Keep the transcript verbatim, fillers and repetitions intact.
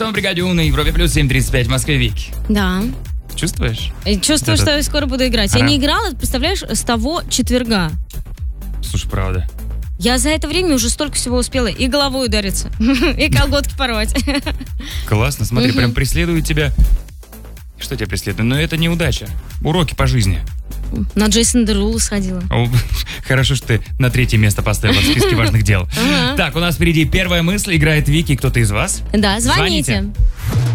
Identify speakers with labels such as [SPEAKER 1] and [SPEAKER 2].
[SPEAKER 1] на бригаде У на Европе плюс семь тридцать пять в Москве, Вики.
[SPEAKER 2] Да.
[SPEAKER 1] Чувствуешь?
[SPEAKER 2] И чувствую,
[SPEAKER 1] Это...
[SPEAKER 2] что я скоро буду играть. Я
[SPEAKER 1] Ра...
[SPEAKER 2] не играла, представляешь, с того четверга.
[SPEAKER 1] Слушай, правда.
[SPEAKER 2] Я за это время уже столько всего успела и головой удариться, и колготки порвать.
[SPEAKER 1] Классно, смотри, прям преследует тебя. Что тебя преследует? Но это неудача. Уроки по жизни.
[SPEAKER 2] На Джейсон Дерулу сходила.
[SPEAKER 1] О, хорошо, что ты на третье место поставила в списке важных дел. Так, у нас впереди первая мысль. Играет Вики. Кто-то из вас?
[SPEAKER 2] Да, звоните.
[SPEAKER 1] Звоните.